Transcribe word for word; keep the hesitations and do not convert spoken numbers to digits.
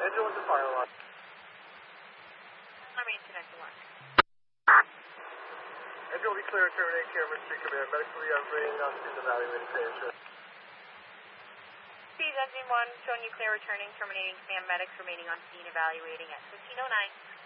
Engine with the fire alarm. Remain connected one. Engine will be clear to terminate Cameron Street Command. Medically operating on scene evaluating patient. Please, engine one, showing you clear returning, terminating command medics remaining on scene evaluating at fifteen oh nine.